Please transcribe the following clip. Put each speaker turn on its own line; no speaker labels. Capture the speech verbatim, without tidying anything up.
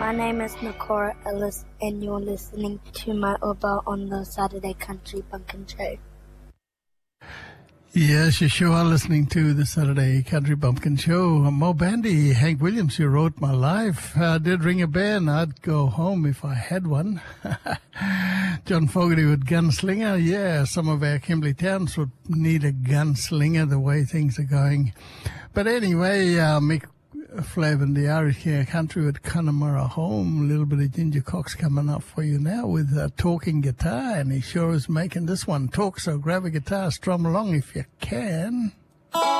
My name is Nakora Ellis, and you're listening to my Oba on the Saturday Country Bumpkin Show.
Yes, you sure are listening to the Saturday Country Bumpkin Show. Mo Bandy, Hank Williams, who wrote my life, uh, did ring a bell, and I'd go home if I had one. John Fogerty with Gunslinger. Yeah, some of our Kimberley towns would need a gunslinger the way things are going. But anyway, uh, Mick Flav and the Irish Country with Connemara Home. A little bit of Ginger Cox coming up for you now with a talking guitar, and he sure is making this one talk, so grab a guitar, strum along if you can.